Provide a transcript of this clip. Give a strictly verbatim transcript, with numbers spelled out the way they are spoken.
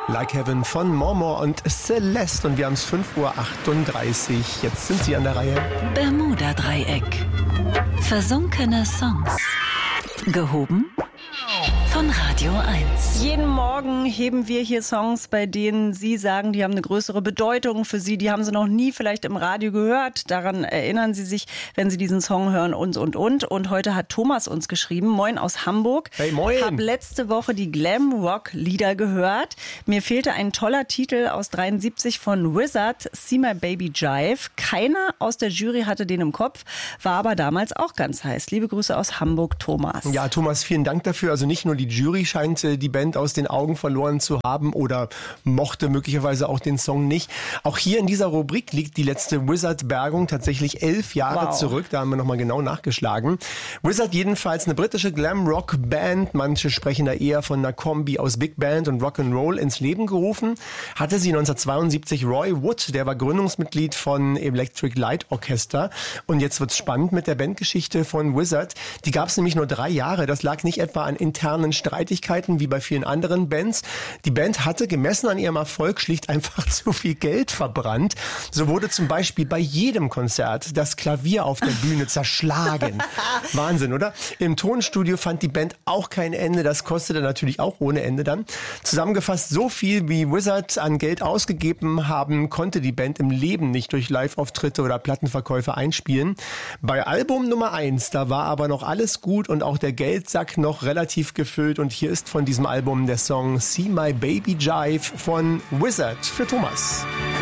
Like Heaven von Mormor und Celeste. Und wir haben es fünf Uhr achtunddreißig. Jetzt sind sie an der Reihe. Bermuda-Dreieck. Versunkene Songs. Gehoben von Radio eins. Jeden Morgen heben wir hier Songs, bei denen Sie sagen, die haben eine größere Bedeutung für Sie. Die haben Sie noch nie vielleicht im Radio gehört. Daran erinnern Sie sich, wenn Sie diesen Song hören und, und, und. Und heute hat Thomas uns geschrieben. Moin aus Hamburg. Hey, moin. Ich habe letzte Woche die Glam-Rock-Lieder gehört. Mir fehlte ein toller Titel aus dreiundsiebzig von Wizard, See My Baby Jive. Keiner aus der Jury hatte den im Kopf, war aber damals auch ganz heiß. Liebe Grüße aus Hamburg, Thomas. Ja, Thomas, vielen Dank dafür. Also nicht nur die Jury scheint die Band aus den Augen verloren zu haben oder mochte möglicherweise auch den Song nicht. Auch hier in dieser Rubrik liegt die letzte Wizard-Bergung tatsächlich elf Jahre Wow. zurück. Da haben wir nochmal genau nachgeschlagen. Wizard jedenfalls eine britische Glam-Rock-Band. Manche sprechen da eher von einer Kombi aus Big Band und Rock'n'Roll ins Leben gerufen. Hatte sie neunzehnhundertzweiundsiebzig Roy Wood, der war Gründungsmitglied von Electric Light Orchestra. Und jetzt wird's spannend mit der Bandgeschichte von Wizard. Die gab es nämlich nur drei Jahre. Das lag nicht etwa an internen Streitigkeiten wie bei vielen anderen Bands. Die Band hatte gemessen an ihrem Erfolg schlicht einfach zu viel Geld verbrannt. So wurde zum Beispiel bei jedem Konzert das Klavier auf der Bühne zerschlagen. Wahnsinn, oder? Im Tonstudio fand die Band auch kein Ende. Das kostete natürlich auch ohne Ende dann. Zusammengefasst, so viel wie Wizard an Geld ausgegeben haben, konnte die Band im Leben nicht durch Live-Auftritte oder Plattenverkäufe einspielen. Bei Album Nummer eins, da war aber noch alles gut und auch der Geldsack noch relativ gefüllt. Und hier ist von diesem Album der Song See My Baby Jive von Wizard für Thomas.